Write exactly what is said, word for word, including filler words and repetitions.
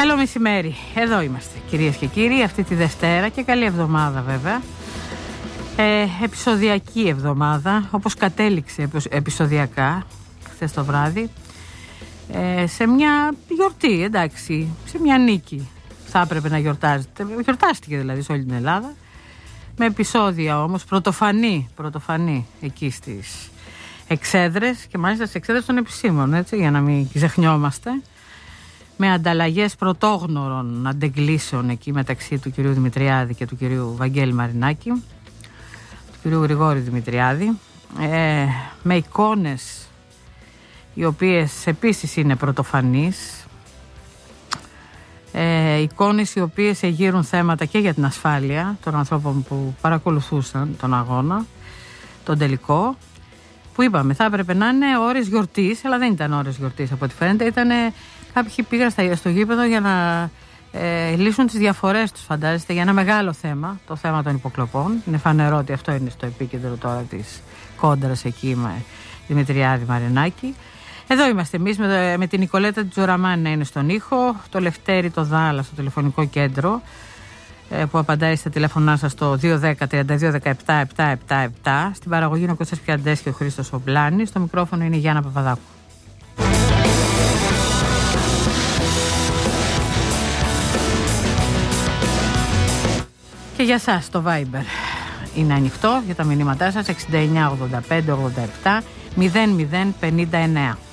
Καλό μεσημέρι. Εδώ είμαστε, κυρίες και κύριοι, αυτή τη Δευτέρα και καλή εβδομάδα βέβαια. Ε, επεισοδιακή εβδομάδα, όπως κατέληξε επεισοδιακά χθες το βράδυ. Ε, σε μια γιορτή, εντάξει, σε μια νίκη θα έπρεπε να γιορτάζεται. Γιορτάστηκε δηλαδή σε όλη την Ελλάδα. Με επεισόδια όμως πρωτοφανή, πρωτοφανή εκεί στις εξέδρες και μάλιστα στις εξέδρες των επισήμων, έτσι, για να μην ξεχνιόμαστε. Με ανταλλαγές πρωτόγνωρων αντεγκλήσεων εκεί μεταξύ του κυρίου Δημητριάδη και του κυρίου Βαγγέλη Μαρινάκη, του κυρίου Γρηγόρη Δημητριάδη, ε, με εικόνες οι οποίες επίσης είναι πρωτοφανείς, ε, εικόνες οι οποίες εγείρουν θέματα και για την ασφάλεια των ανθρώπων που παρακολουθούσαν τον αγώνα, τον τελικό, που είπαμε θα έπρεπε να είναι ώρες γιορτής, αλλά δεν ήταν ώρες γιορτής από ό,τι φαίνεται. Ήτανε, κάποιοι πήγαν στο γήπεδο για να ε, λύσουν τις διαφορές τους, φαντάζεστε, για ένα μεγάλο θέμα, το θέμα των υποκλοπών. Είναι φανερό ότι αυτό είναι στο επίκεντρο τώρα της κόντρας εκεί με Δημητριάδη Μαρινάκη. Εδώ είμαστε εμείς με, με την Νικολέτα Τζοραμάνη να είναι στον ήχο, το Λευτέρη το Δάλα στο τηλεφωνικό κέντρο, ε, που απαντάει στα τηλέφωνά σας στο δύο ένα μηδέν τριάντα δύο δεκαεπτά επτακόσια εβδομήντα επτά. Στην παραγωγή είναι ο Κώστας Πιαντές και ο Χρήστος Ομπλάνης. Στο μικρόφωνο είναι η Γιάννα Παπαδάκου. Και για σας το Viber είναι ανοιχτό για τα μηνύματά σας, εξήντα εννιά ογδόντα πέντε ογδόντα επτά μηδέν μηδέν πενήντα εννέα.